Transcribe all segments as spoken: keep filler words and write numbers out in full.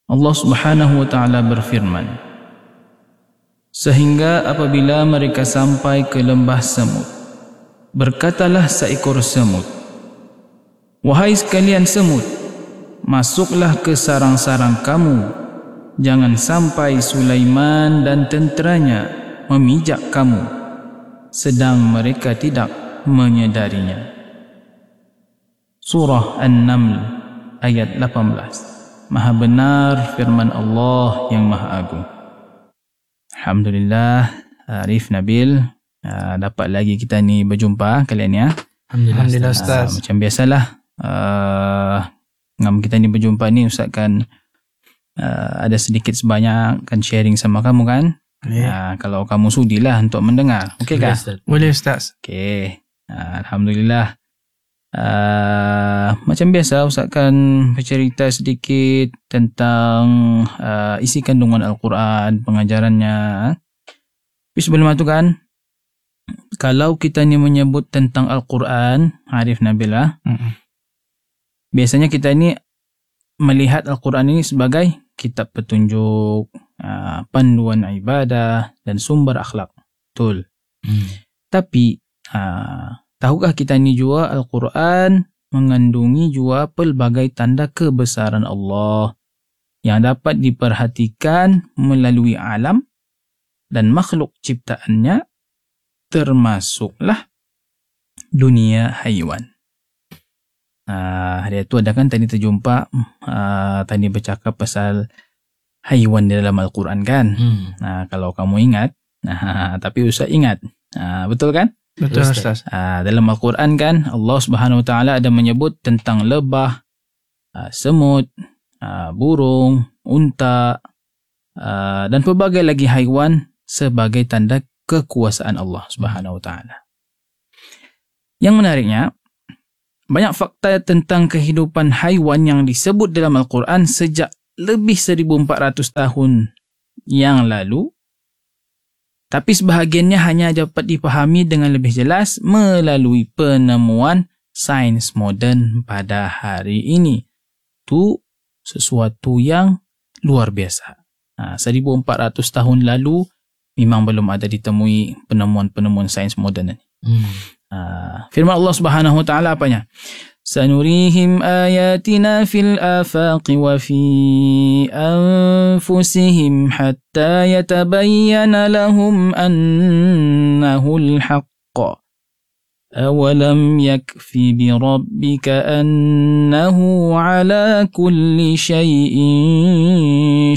Allah Subhanahu wa taala berfirman, sehingga apabila mereka sampai ke lembah semut, berkatalah seekor semut, wahai sekalian semut, masuklah ke sarang-sarang kamu, jangan sampai Sulaiman dan tenteranya memijak kamu, sedang mereka tidak menyedarinya. Surah An-Naml ayat lapan belas. Maha benar firman Allah yang Maha Agung. Alhamdulillah, Arif, Nabil, uh, dapat lagi kita ni berjumpa kalian ya. Alhamdulillah, Alhamdulillah Ustaz. Uh, macam biasalah, uh, ngam kita ni berjumpa ni Ustaz kan uh, ada sedikit sebanyak kan sharing sama kamu kan. Yeah. Uh, kalau kamu sudilah untuk mendengar. Okey kah? Boleh Ustaz. Okey. Uh, Alhamdulillah. Uh, macam biasa Ustaz akan bercerita sedikit tentang uh, isi kandungan Al-Quran, pengajarannya. Tapi sebelum itu kan, kalau kita ni menyebut tentang Al-Quran, Arif, Nabila, mm-hmm. biasanya kita ni melihat Al-Quran ini sebagai kitab petunjuk, uh, panduan ibadah dan sumber akhlak. Betul. Mm. Tapi uh, tahukah kita ni juga Al-Quran mengandungi juga pelbagai tanda kebesaran Allah yang dapat diperhatikan melalui alam dan makhluk ciptaannya, termasuklah dunia haiwan. Uh, hari itu ada kan tadi terjumpa uh, tadi bercakap pasal haiwan di dalam Al-Quran kan. Hmm. Uh, kalau kamu ingat, uh, tapi Ustaz ingat. Uh, betul kan? Betul Ustaz. Uh, dalam Al-Quran kan Allah Subhanahu Wa Taala ada menyebut tentang lebah, uh, semut, uh, burung, unta uh, dan pelbagai lagi haiwan sebagai tanda kekuasaan Allah Subhanahu Wa Taala. Yang menariknya, banyak fakta tentang kehidupan haiwan yang disebut dalam Al-Quran sejak lebih seribu empat ratus tahun yang lalu. Tapi sebahagiannya hanya dapat dipahami dengan lebih jelas melalui penemuan sains moden pada hari ini. Itu sesuatu yang luar biasa. Ha, seribu empat ratus tahun lalu memang belum ada ditemui penemuan-penemuan sains moden ini. Hmm. Ha, firman Allah Subhanahu Wa Taala apanya? Sanurihim ayatina fil afaqi wa fi anfusihim hatta yatabayyana lahum annahu al-haqq. Awalam yakfi bi rabbika annahu ala kulli syai'in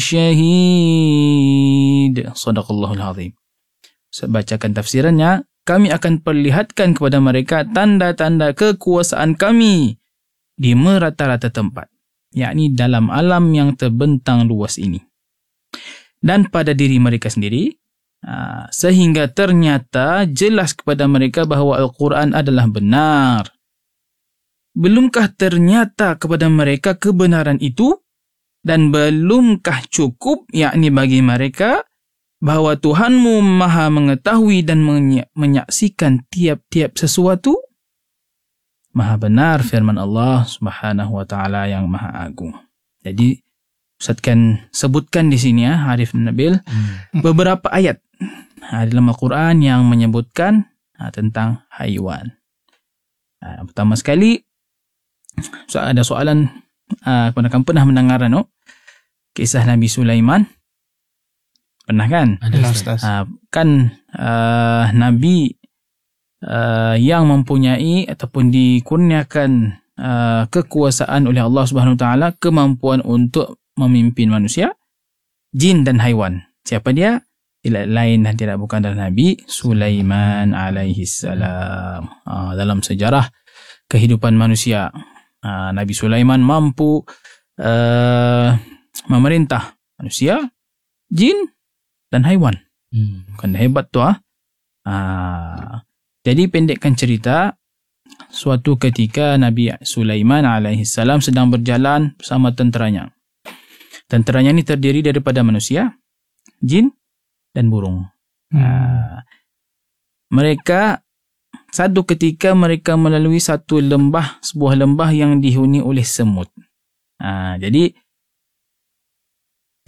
syahid. Sadaqallahul azim. Saya bacakan tafsirannya. Kami akan perlihatkan kepada mereka tanda-tanda kekuasaan kami di merata-rata tempat, yakni dalam alam yang terbentang luas ini, dan pada diri mereka sendiri, sehingga ternyata jelas kepada mereka bahawa Al-Quran adalah benar. Belumkah ternyata kepada mereka kebenaran itu, dan belumkah cukup, yakni bagi mereka, bahawa Tuhanmu maha mengetahui dan menyaksikan tiap-tiap sesuatu? Maha benar firman Allah Subhanahu Wa Taala yang Maha Agung. Jadi Ustaz kan sebutkan di sini ya, Arif dan Nabil, hmm. beberapa ayat dalam Al-Quran yang menyebutkan tentang haiwan. Pertama sekali, Ustaz ada soalan kepada kamu, pernah mendengar no? Kisah Nabi Sulaiman? Pernah kan? Ada Ustaz. Uh, kan uh, Nabi uh, yang mempunyai ataupun dikurniakan uh, kekuasaan oleh Allah Subhanahu Wa Taala, kemampuan untuk memimpin manusia, jin dan haiwan. Siapa dia? Tidak lain dan tidak bukan adalah Nabi Sulaiman alaihi salam. Uh, dalam sejarah kehidupan manusia, uh, Nabi Sulaiman mampu uh, memerintah manusia, jin dan haiwan. Hmm. Bukan hebat tu ah. Ah. Jadi pendekkan cerita, suatu ketika Nabi Sulaiman alaihi salam sedang berjalan bersama tenteranya. Tenteranya ini terdiri daripada manusia, jin dan burung. Hmm. Ah. Mereka satu ketika mereka melalui satu lembah, sebuah lembah yang dihuni oleh semut. Ah, jadi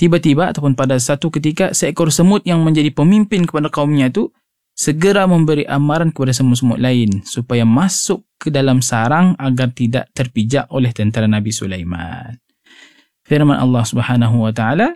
tiba-tiba ataupun pada satu ketika seekor semut yang menjadi pemimpin kepada kaumnya tu segera memberi amaran kepada semut-semut lain supaya masuk ke dalam sarang agar tidak terpijak oleh tentera Nabi Sulaiman. Firman Allah Subhanahu wa taala,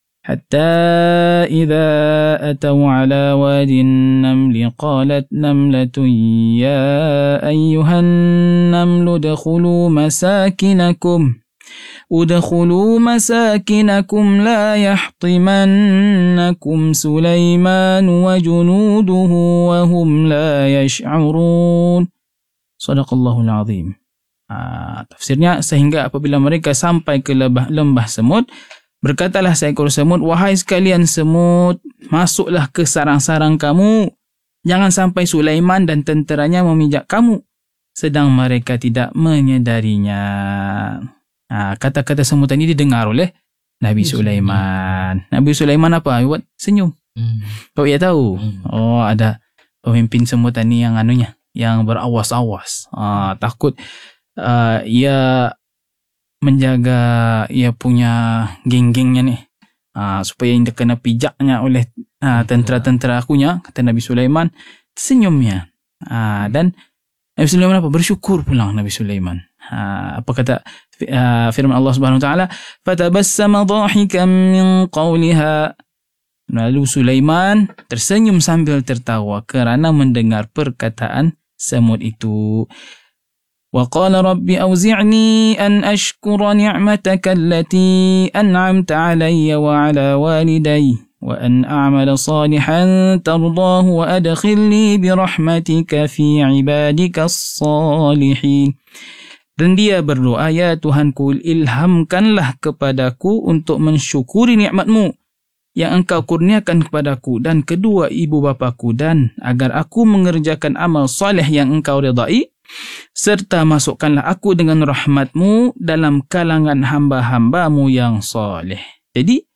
hatta idza ataw ala wadin namli qalat namlatun ya ayyuhan namlu udkhulu masakinakum udkhulu masakinakum la yahtimannakum Sulaiman wa junuduhu wa hum la yash'urun. Sadaqallahul azim. Ha, tafsirnya, sehingga apabila mereka sampai ke lembah, lembah semut, berkatalah seekor semut, wahai sekalian semut, masuklah ke sarang-sarang kamu. Jangan sampai Sulaiman dan tenteranya memijak kamu, sedang mereka tidak menyedarinya. Ha, kata-kata semut ini didengar oleh Nabi Sulaiman. Nabi Sulaiman apa? Buat senyum. Hmm. Kau ia tahu? Hmm. Oh, ada pemimpin semut ini yang anunya, yang berawas-awas. Ha, takut uh, ia menjaga ia punya geng-gengnya ni. Ha, supaya ia kena pijaknya oleh uh, tentera-tentera akunya, kata Nabi Sulaiman. Senyumnya. Ha, dan Nabi Sulaiman apa? Bersyukur pulang Nabi Sulaiman. Ha, apa kata uh, firman Allah Subhanahu wa taala, fatabassama dhahikan min qawliha. Lalu Sulaiman tersenyum sambil tertawa kerana mendengar perkataan semut itu. Wa qala rabbi awzi'ni an ashkura ni'mataka allati an'amta 'alayya wa 'ala walidayya wa an a'mala salihan tardahu wa adkhilni bi rahmatika fi 'ibadika as-salihin. Dan dia berdoa, ya Tuhanku, ilhamkanlah kepadaku untuk mensyukuri nikmatmu yang engkau kurniakan kepadaku dan kedua ibu bapaku, dan agar aku mengerjakan amal soleh yang engkau redai, serta masukkanlah aku dengan rahmatmu dalam kalangan hamba-hambamu yang soleh. Jadi